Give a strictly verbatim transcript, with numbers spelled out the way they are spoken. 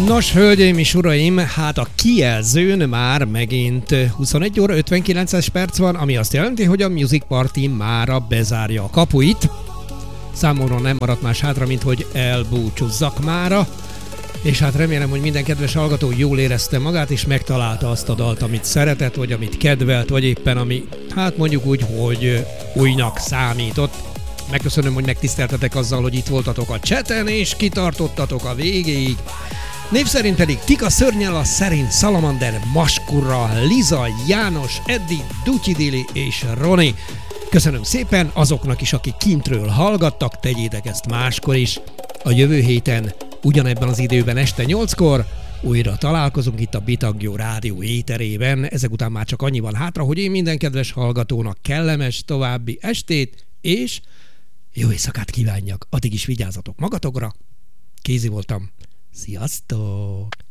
Nos, hölgyeim és uraim, hát a kijelzőn már megint huszonegy óra ötvenkilenc perc van, ami azt jelenti, hogy a Music Party mára bezárja a kapuit. Számomra nem maradt más hátra, mint hogy elbúcsúzzak mára, és hát remélem, hogy minden kedves hallgató jól érezte magát, és megtalálta azt a dalt, amit szeretett, vagy amit kedvelt, vagy éppen ami, hát mondjuk úgy, hogy újnak számított. Megköszönöm, hogy megtiszteltetek azzal, hogy itt voltatok a chaten, és kitartottatok a végéig. Név szerint pedig Tika Szörnyela, Szerint Salamander, Maskura, Liza, János, Eddi, Dutyidili és Roni. Köszönöm szépen azoknak is, akik kintről hallgattak, tegyétek ezt máskor is. A jövő héten, ugyanebben az időben este nyolckor újra találkozunk itt a Bitagyó Rádió éterében. Ezek után már csak annyi van hátra, hogy én minden kedves hallgatónak kellemes további estét, és jó éjszakát kívánjak. Addig is vigyázzatok magatokra. Kézi voltam. Sziasztok!